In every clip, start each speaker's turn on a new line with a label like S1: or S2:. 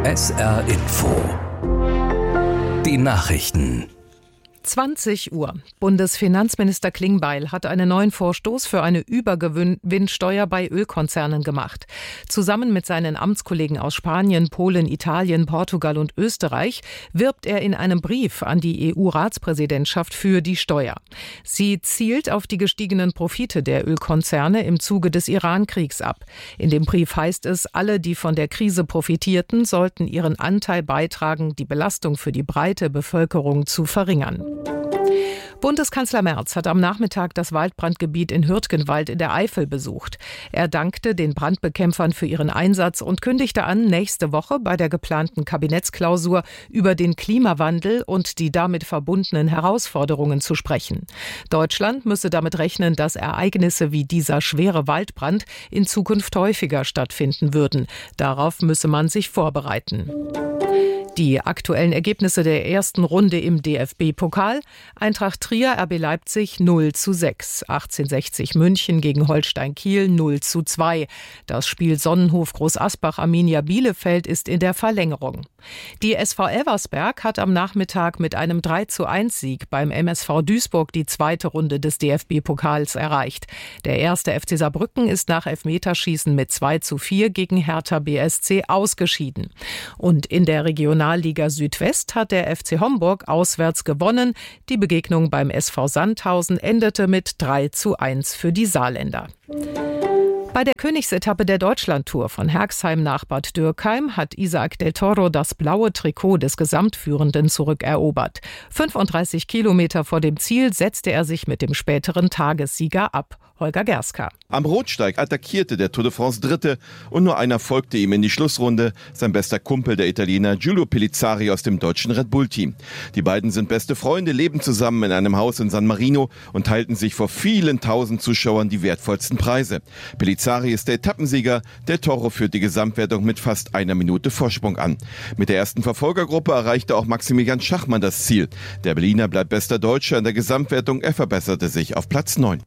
S1: SR Info. Die Nachrichten.
S2: 20 Uhr. Bundesfinanzminister Klingbeil hat einen neuen Vorstoß für eine Übergewinnsteuer bei Ölkonzernen gemacht. Zusammen mit seinen Amtskollegen aus Spanien, Polen, Italien, Portugal und Österreich wirbt er in einem Brief an die EU-Ratspräsidentschaft für die Steuer. Sie zielt auf die gestiegenen Profite der Ölkonzerne im Zuge des Iran-Kriegs ab. In dem Brief heißt es, alle, die von der Krise profitierten, sollten ihren Anteil beitragen, die Belastung für die breite Bevölkerung zu verringern. Bundeskanzler Merz hat am Nachmittag das Waldbrandgebiet in Hürtgenwald in der Eifel besucht. Er dankte den Brandbekämpfern für ihren Einsatz und kündigte an, nächste Woche bei der geplanten Kabinettsklausur über den Klimawandel und die damit verbundenen Herausforderungen zu sprechen. Deutschland müsse damit rechnen, dass Ereignisse wie dieser schwere Waldbrand in Zukunft häufiger stattfinden würden. Darauf müsse man sich vorbereiten. Die aktuellen Ergebnisse der ersten Runde im DFB-Pokal. Eintracht Trier, RB Leipzig 0:6. 1860 München gegen Holstein Kiel 0:2. Das Spiel Sonnenhof Groß Asbach-Arminia Bielefeld ist in der Verlängerung. Die SV Elversberg hat am Nachmittag mit einem 3:1-Sieg beim MSV Duisburg die zweite Runde des DFB-Pokals erreicht. Der erste FC Saarbrücken ist nach Elfmeterschießen mit 2:4 gegen Hertha BSC ausgeschieden. Und in der Regionalliga Südwest hat der FC Homburg auswärts gewonnen. Die Begegnung beim SV Sandhausen endete mit 3:1 für die Saarländer. Bei der Königsetappe der Deutschlandtour von Herxheim nach Bad Dürkheim hat Isaac del Toro das blaue Trikot des Gesamtführenden zurückerobert. 35 Kilometer vor dem Ziel setzte er sich mit dem späteren Tagessieger ab. Holger Gerska.
S3: Am Rotsteig attackierte der Tour de France Dritte und nur einer folgte ihm in die Schlussrunde, sein bester Kumpel, der Italiener Giulio Pellizzari aus dem deutschen Red Bull-Team. Die beiden sind beste Freunde, leben zusammen in einem Haus in San Marino und teilten sich vor vielen tausend Zuschauern die wertvollsten Preise. Pellizzari ist der Etappensieger, del Toro führt die Gesamtwertung mit fast einer Minute Vorsprung an. Mit der ersten Verfolgergruppe erreichte auch Maximilian Schachmann das Ziel. Der Berliner bleibt bester Deutscher in der Gesamtwertung, er verbesserte sich auf Platz 9.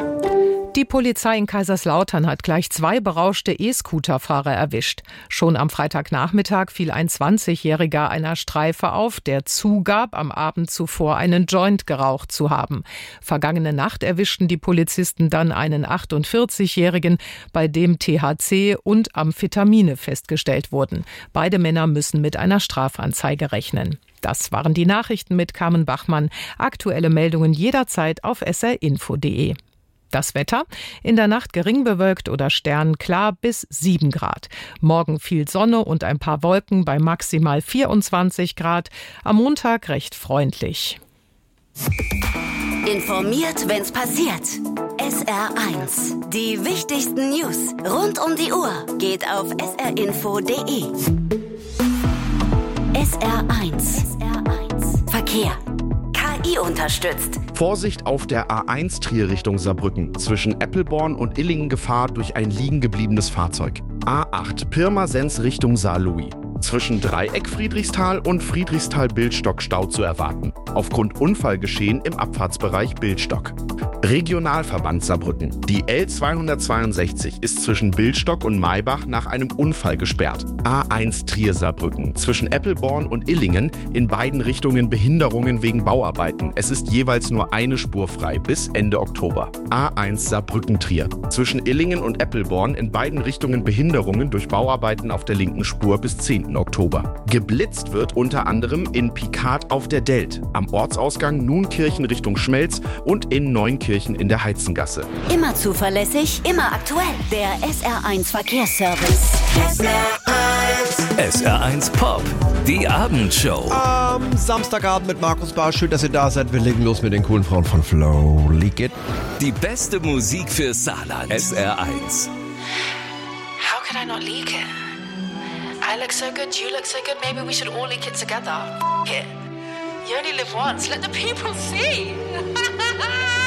S2: Die Polizei in Kaiserslautern hat gleich 2 berauschte E-Scooter-Fahrer erwischt. Schon am Freitagnachmittag fiel ein 20-Jähriger einer Streife auf, der zugab, am Abend zuvor einen Joint geraucht zu haben. Vergangene Nacht erwischten die Polizisten dann einen 48-Jährigen, bei dem THC und Amphetamine festgestellt wurden. Beide Männer müssen mit einer Strafanzeige rechnen. Das waren die Nachrichten mit Carmen Bachmann. Aktuelle Meldungen jederzeit auf srinfo.de. Das Wetter: in der Nacht gering bewölkt oder sternklar bis 7 Grad. Morgen viel Sonne und ein paar Wolken bei maximal 24 Grad. Am Montag recht freundlich.
S4: Informiert, wenn's passiert. SR1. Die wichtigsten News rund um die Uhr geht auf srinfo.de. SR1. Verkehr. KI unterstützt.
S5: Vorsicht auf der A1 Trier Richtung Saarbrücken. Zwischen Eppelborn und Illingen Gefahr durch ein liegen gebliebenes Fahrzeug. A8 Pirmasens Richtung Saarlouis. Zwischen Dreieck Friedrichsthal und Friedrichsthal-Bildstock Stau zu erwarten. Aufgrund Unfallgeschehen im Abfahrtsbereich Bildstock. Regionalverband Saarbrücken. Die L262 ist zwischen Bildstock und Maybach nach einem Unfall gesperrt. A1 Trier Saarbrücken. Zwischen Eppelborn und Illingen in beiden Richtungen Behinderungen wegen Bauarbeiten. Es ist jeweils nur eine Spur frei bis Ende Oktober. A1 Saarbrücken Trier. Zwischen Illingen und Eppelborn in beiden Richtungen Behinderungen durch Bauarbeiten auf der linken Spur bis 10. Oktober. Geblitzt wird unter anderem in Picard auf der Delt, am Ortsausgang Nunkirchen Richtung Schmelz und in Neunkirchen in der Heizengasse.
S4: Immer zuverlässig, immer aktuell. Der SR1 Verkehrsservice.
S1: SR1 Pop, die Abendshow.
S6: Am Samstagabend mit Markus Barr. Schön, dass ihr da seid. Wir legen los mit den coolen Frauen von Flow. Leak It.
S1: Die beste Musik für Saarland. SR1.
S7: How could I not leak it? I look so good, you look so good, maybe we should all leak it together. It. You only live once, let the people see.